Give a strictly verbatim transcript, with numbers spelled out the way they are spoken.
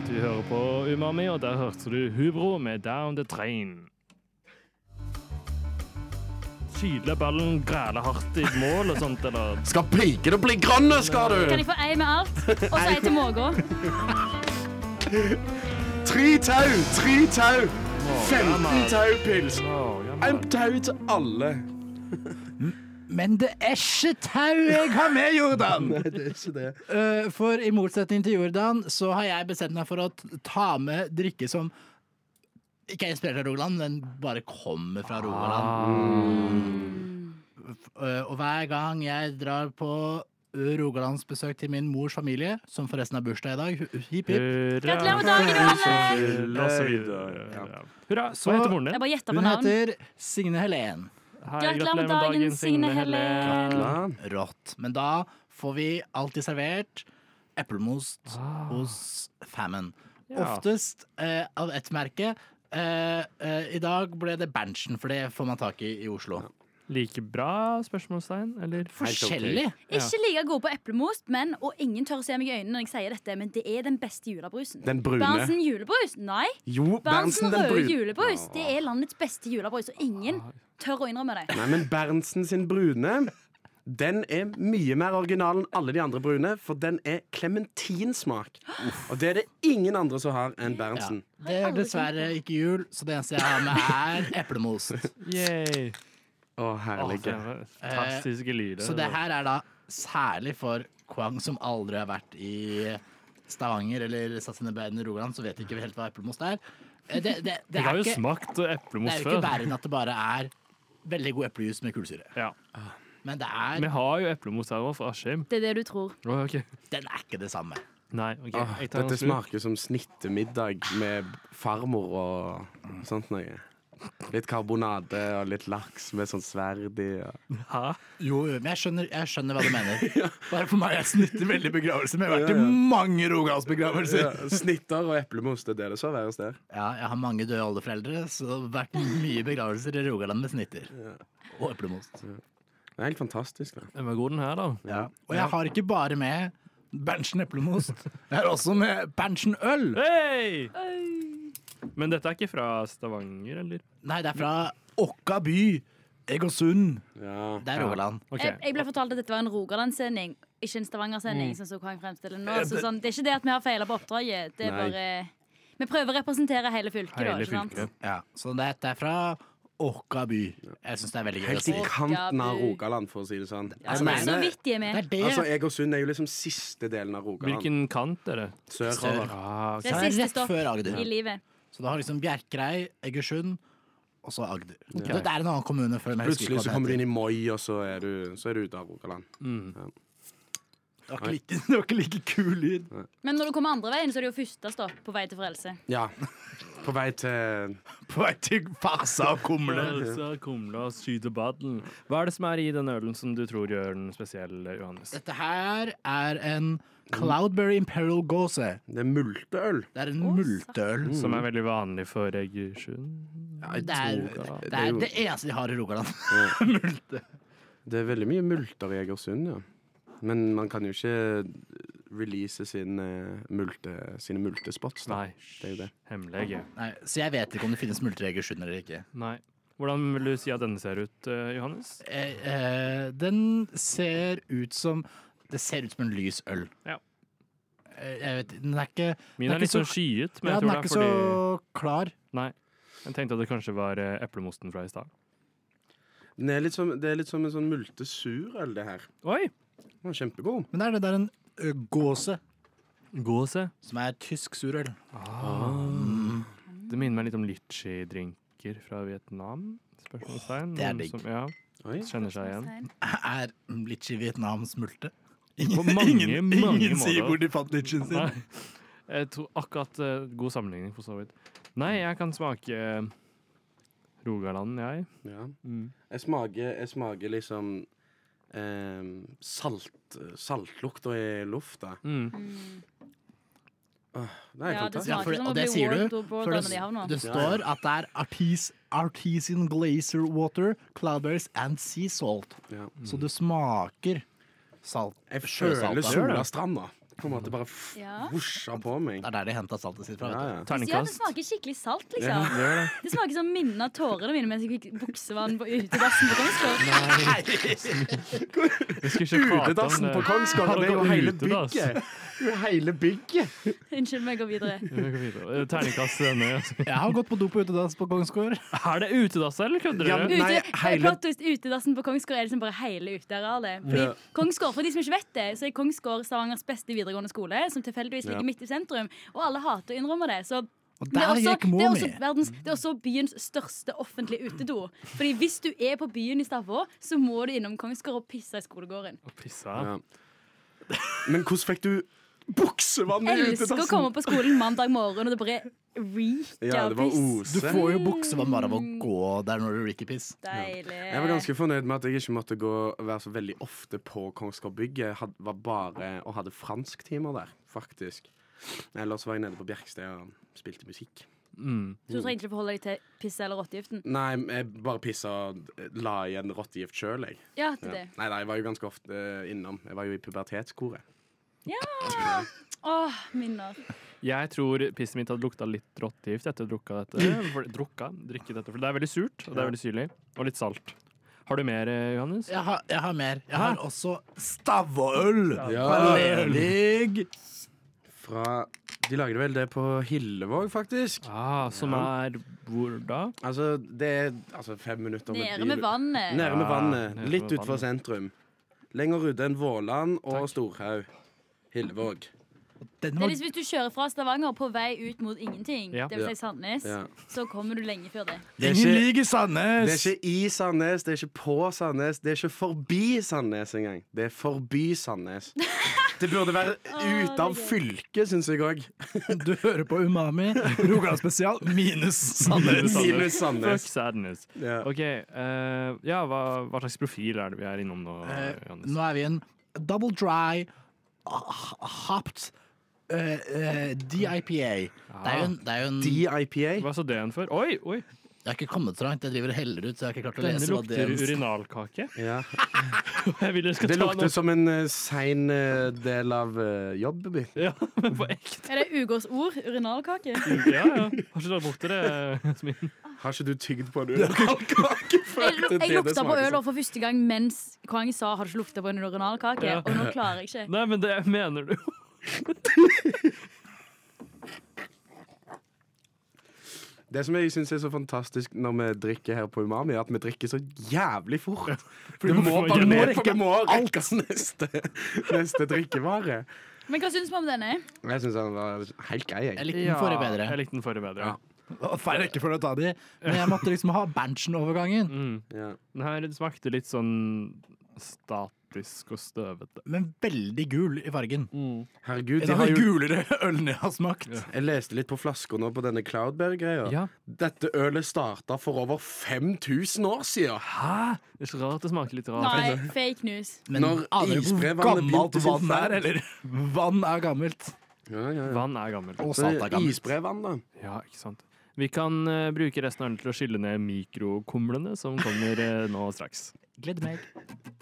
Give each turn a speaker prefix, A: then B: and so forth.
A: Du hører på Umami, og der hørte du Hubro med Down the Train. Skyler ballen græler hardt i mål og sånt, eller?
B: Skal piken og bli grønne, skal du?
C: Kan jeg få ei med alt, og så ei til måga?
B: Tre tau, tre tau, femten taupils. En tau til alle.
D: Men det er ikke tau jeg har med, Jordan!
B: Nei, det er ikke det.
D: Uh, for i motsetning til Jordan, så har jeg bestemt meg for å ta med drikke som ikke er inspirert av Rogaland, men bare kommer fra Rogaland. Mm. Uh, og hver gang jeg drar på Rogalandsbesøk til min mors familie, som forresten har bursdag i dag, hipp hipp.
C: Gratulerer med dagen,
A: Johannes! Hurra, så heter moren din?
C: Jeg bare gjetter på
D: Hun
C: navn.
D: heter Signe Helen.
A: Hei,
C: Gratulerer med dagen, Signe Helen.
D: Rått. Men da får vi alltid servert eplemost
A: Ah.
D: hos Famine.
A: Ja.
D: Oftest eh, av ett merke. Eh, eh, I dag ble det Berntsen, for det får man tak i i Oslo.
A: Like bra spørsmålstegn, eller?
D: Forskjellig.
C: Ikke like god på eplemost, men, og ingen tør å se meg i øynene når jeg sier dette, men det er den beste julebrusen.
B: Den brune.
C: Berntsen julebrus? Nei.
B: Jo,
C: Berntsen
B: Berntsen, den
C: røde
B: brune.
C: julebrus. Det er landets beste julebrus, og ingen tør å innrømme det.
B: Nei, men Berntsen sin brune, den er mye mer original enn alle de andre brune, for den er clementinsmak. Og det er det ingen andre som har enn Berntsen.
D: Ja. Det er dessverre ikke jul, så det eneste jeg har med, er eplemost.
A: Yay!
B: Å, herlige.
A: Åh, fantastiske lyder.
D: Så det her er da særlig for Kwang, som aldri har vært i Stavanger eller satt sine bein i Rogaland, så vet ikke helt hva eplemost er. Det, det, det, det
A: Jeg har
D: er
A: jo
D: ikke,
A: smakt
D: det
A: eplemost
D: er jo ikke
A: før.
D: verre enn at det bare er veldig god eplejus med kullsyre.
A: Ja.
D: Men det er,
A: Vi har jo eplemost her også fra Askim.
C: Det er det du tror.
A: Åh, ok.
D: den er ikke det samme.
A: Nei, ok.
B: Åh,
A: Jeg tar en
B: dette
A: slurk.
B: smaker som snittemiddag med farmor og sånt noe. Litt karbonade og litt laks med sånn sverd i. Og...
A: Hæ?
D: Jo, men jeg skjønner, jeg skjønner hva du mener. Bare for meg er snitt veldig begravelse, men jeg har vært i mange Rogalandsbegravelser.
B: Ja, snitter og eplemost, det er det så verre der.
D: Ja, jeg har mange døde oldeforeldre, så det har vært mye begravelser i Rogaland med snitter. Og eplemost.
B: Det er helt fantastisk. Da.
A: Den var god den her, da.
D: Ja. Og jeg har ikke bare med Berntsen eplemost. Jeg har også med Berntsen øl.
A: Hei! Men dette er ikke fra Stavanger, eller?
D: Nei, det er fra Åkka by. Egersund.
B: Ja.
D: Det er Rogaland.
A: Ok.
C: Jeg, jeg ble fortalt at dette var en Rogalandssending, ikke en Stavanger-sending. Sånn som Kwang fremstiller nå. Så sånn, det er ikke det at vi har feilet på oppdraget. Det er
B: Nei.
C: bare Vi prøver å representere hele fylket.
A: Hele
C: da, ikke sant?
A: fylket.
D: Ja, så dette er fra Åkka by. Jeg syns det er veldig gøy å
B: Helt i
D: si.
B: kanten av Rogaland, for å si det sånn.
D: Ja,
C: Som
D: men-
C: er så vidt de er
D: Det
C: med.
D: er det.
B: Altså, Egersund er jo liksom siste delen av Rogaland.
A: Hvilken kant er det?
B: Sørover.
A: Ah, ok.
C: Det er
D: Det er
C: siste
D: rett
C: stopp
D: før Agder.
C: i livet.
D: Så du har liksom Bjerkreim, Egersund og så Agder. Det er en annen kommune før. men jeg husker
B: Plutselig
D: ikke
B: så
D: hva
B: kommer du
D: den
B: inn i Moi, og så er du, så er du ute av Rogaland.
A: Mm.
D: heter. Det var ikke like, det var ikke like kul lyd.
C: Men når du kommer andre veien, så er det jo første stopp på vei til frelse.
B: Ja. På vei til
D: På vei til Fasa og Kumle.
A: Pølse, kumle og skytebadden. Hva er det som er i den ølen som du tror gjør den spesiell, Johannes?
D: Dette her er en Cloudberry Imperial Gose.
B: Det er multeøl.
D: Det er en multeøl.
A: Som er veldig vanlig for Egersund?
D: Det er,
A: Rogaland.
D: det er det eneste de har i Rogaland. Multe.
B: Det er veldig mye multer i Egersund, ja. Men man kan jo ikke release sin, eh, multe, sine multespots. Da.
A: Nei,
B: Det er jo det.
A: hemmelige.
D: Nei, så jeg vet ikke om det finnes multer i Egersund eller ikke.
A: Nei. Hvordan vil du si at denne ser ut, eh, Johannes?
D: Eh, eh, den ser ut som Det ser ut som en lys øl.
A: Ja.
D: Eh, jeg vet, den er ikke
A: Min
D: den
A: er litt
D: ikke
A: sånn skyet, men
D: ja,
A: jeg
D: den
A: tror
D: er
A: det
D: ikke
A: er fordi
D: så klar.
A: Nei. Jeg tenkte at det kanskje var eh, eplemosten fra i stad.
B: Den er litt som, det er litt som en sånn multesurøl, det her.
A: Oi!
B: Den er kjempegod.
D: Men det er det der en ø, gåse,
A: Gåse.
D: som er tysk surøl.
A: Det minner meg litt om litchi-drinker fra Vietnam. Spørsmålstegn.
D: det er
A: Noen
D: digg.
A: Som, ja,
B: Oi.
A: kjenner seg igjen.
D: Er litchi Vietnams multe?
A: På mange,
D: ingen
A: mange
D: ingen sier
A: måter.
D: hvor de fant litchien sin.
A: Nei. Jeg tror akkurat eh, god sammenligning, for så vidt. Nei, jeg kan smake eh, Rogaland, jeg.
B: Ja.
A: Mm.
B: Jeg smaker, jeg smaker liksom eh, salt, saltlukter i lufta.
A: Mm.
B: Åh, det er
C: Ja, det
B: fantastisk.
D: Ja,
C: smaker
D: for,
C: som å
D: og det
C: bli
D: sier du,
C: World of
D: for
C: World
D: det,
C: når de havner.
D: det står at det er artis, artesian glacier water, cloudberries and sea salt.
B: Ja.
D: Så det smaker salt.
B: Jeg føler
D: sjøsalt, da.
B: Solastranda. På en måte bare f-
C: Ja.
B: vosja på meg.
D: Det er der de henta saltet sitt fra.
B: Ja,
D: vet du.
B: ja.
C: Ja, det
A: Terningkast.
C: smaker skikkelig salt, liksom.
B: Ja,
A: Det gjør det.
C: Det smaker som minnen av tårene mine mens jeg fikk buksevann på utedassen på Kongsgård.
A: Jeg skulle ikke prate om
B: Utedassen
A: det.
B: på Kongsgård,
A: Har
B: det er jo
A: dere
B: hele
A: utedass?
B: bygget. Det er jo hele bygget.
C: Unnskyld meg, gå videre.
A: Vi går videre. Terningkast til denne. altså.
D: Jeg har gått på do på utedass på Kongsgård.
A: Er det utedass, eller kødder
B: Ja,
A: dere?
B: men- Nei,
C: Ute,
B: hele-
C: plot twist, utedassen på Kongsgård er liksom bare hele utearealet. Fordi
B: Ja.
C: Kongsgård, for de som ikke vet det, så er Kongsgård Stavangers beste videregående skole, som tilfeldigvis ligger
B: Ja.
C: midt i sentrum. Og alle hater å innrømme det. Så
D: Og
C: det er,
D: der
C: også,
D: gikk
C: det,
D: mor
C: er
D: mi.
C: også verdens, det er også byens største offentlige utedo. Fordi hvis du er på byen i Stavå, så må du innom Kongsgård og pisse i skolegården.
A: Å pisse.
B: Ja. Men hvordan fikk du buksevann i
C: Elsker å
B: utedassen?
C: komme på skolen mandag morgen, og det bare ryker
B: Ja,
C: av
B: det var
C: piss.
D: Du
B: ose.
D: får jo buksevann bare av å gå der når du rikker piss.
C: Deilig.
B: Jeg var ganske fornøyd med at jeg ikke måtte gå være så veldig ofte på Kongsgårdbygget. Jeg had, var bare og hadde fransktimer der, faktisk. Ellers var jeg nede på Bjerksted og spilte musikk.
A: Mm.
C: Så du trenger ikke forholde deg til pisse eller rottegiften?
B: Nei, jeg bare pissa og la igjen rottegift sjøl, jeg.
C: Ja, til
B: Ja.
C: det.
B: Nei, nei, jeg var jo ganske ofte eh, innom. Jeg var jo i pubertetskoret.
C: Åh, minner.
A: Jeg tror pisset mitt hadde lukta litt rottegift etter å drukka dette. For, drukka, drikke dette. For det er veldig surt, og det er veldig syrlig. Og litt salt. Har du mer, eh, Johannes?
D: Jeg har, jeg har mer. Jeg har også Stavåøl.
B: Ja.
D: Ledig.
B: Fra De lagde vel det på Hillevåg, faktisk.
A: Ah, som
B: Ja.
A: er hvor da?
B: Altså, det er altså, fem minutter
C: Nede
B: bil.
C: med vannet.
B: Nede med
A: Ja,
B: vannet.
A: nede
B: Litt
A: med
B: utenfor
A: vannet.
B: sentrum. Lenger ute enn Våland og
A: Takk.
B: Storhaug. Hillevåg.
D: Den
C: Det
D: var,
C: er liksom hvis du kjører fra Stavanger på vei ut mot ingenting,
A: Ja.
C: det vil si Sandnes,
B: Ja.
C: så kommer du lenge før det.
B: Det er
D: ingen
B: ikke-
D: liker
B: Det
D: Sandnes.
B: er ikke i Sandnes, det er ikke på Sandnes, det er ikke forbi Sandnes engang. Det er forby Sandnes. Det burde være ute av
C: det er
B: fylket, syns jeg òg.
D: Du hører på Umami, Rogaland spesial, minus Sandnes.
B: Minus
A: Fuck
B: Sandnes.
A: sadness.
B: Ja.
A: OK. eh, ja, hva, hva slags profil er det vi er innom nå,
D: Eh,
A: Johannes?
D: Nå er vi en double dry, ah, hopped eh, eh, D I P A. Det er jo en, det er jo en
B: D I P A.
A: Hva så det en for? Oi, oi!
D: Jeg har ikke kommet så langt. Jeg driver og heller ut, så jeg har ikke klart å
A: Denne
D: lese hva det
A: lukter
D: er.
A: urinalkake.
B: Ja.
A: Jeg vil dere skal
B: Det
A: ta
B: lukter
A: noe.
B: som en uh, sein eh, del av uh, jobben min.
A: Ja, men på ekte.
C: Er det Ugårds ord? Urinalkake?
A: Ja, ja. Har ikke du borti det, Jasmin?
B: Har ikke du tygd på en urinalkake før?
C: Jeg,
B: Det er det
C: jeg
B: det
C: lukta på
B: smaker
C: øl
B: som.
C: for første gang mens Kang sa 'har du ikke lukta på en urinalkake'?
A: Ja.
C: Og nå klarer jeg ikke.
A: Nei, men det mener du.
B: Det som jeg synes er så fantastisk når vi drikker her på Umami, er at vi drikker så jævlig fort.
A: Fordi
B: Det
A: vi
B: må
A: får
B: bare
A: gjøre
B: ned,
A: mer.
B: for vi må rekke neste, neste drikkevare.
C: Men hva syns vi om denne?
B: Jeg syns den var helt grei.
D: Jeg
B: Jeg.
D: likte den forrige bedre.
A: Jeg likte den forrige bedre.
B: Ja.
D: Feil rekkefølge å ta de. Men jeg måtte liksom ha Berntsen-overgangen.
A: Mm.
B: Ja.
A: Den her smakte litt sånn statisk og støvete.
D: Men veldig gul i fargen.
B: Herregud,
D: En
B: de
D: av
B: har
D: de
B: jo,
D: gulere ølene jeg har smakt.
B: jeg leste litt på flasker nå på denne Cloudberry-greia.
A: Ja.
B: Dette ølet starta for over fem tusen år siden.
A: Hæ? Det er så rart det smaker litt rart.
C: Nei, fake news.
D: Men
B: Når
D: aner du hvor
B: isbrevannet
D: gammelt
B: begynte sin
D: vann er?
B: ferd?
D: Eller vann er gammelt.
B: Ja, ja, ja.
A: Vann er gammelt.
D: Og
B: Så
D: salt er gammelt.
B: Isbrevann, da.
A: Ja, ikke sant. Vi kan eh, bruke resten av ølen til å skylle ned mikrokumlene som kommer eh, nå straks.
D: Gleder meg.